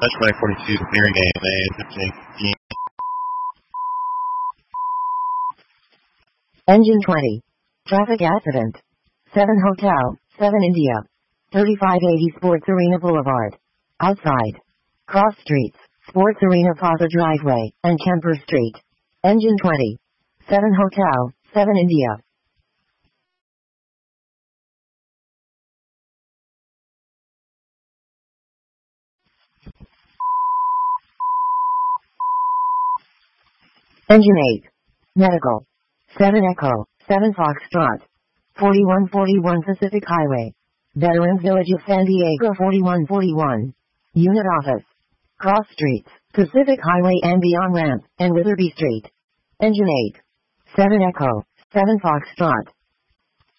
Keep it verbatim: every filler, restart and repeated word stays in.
That's twenty forty-two, clearing A M A, fifteen. Engine twenty. Traffic accident. seven Hotel, seven India. thirty-five eighty Sports Arena Boulevard. Outside. Cross Streets, Sports Arena Plaza Driveway, and Kemper Street. Engine twenty. seven Hotel, seven India. Engine eight. Medical. seven Echo, seven Foxtrot. forty-one forty-one Pacific Highway. Veterans Village of San Diego forty-one forty-one. Unit Office. Cross Streets, Pacific Highway and beyond ramp, and Witherby Street. Engine eight. seven Echo, seven Foxtrot.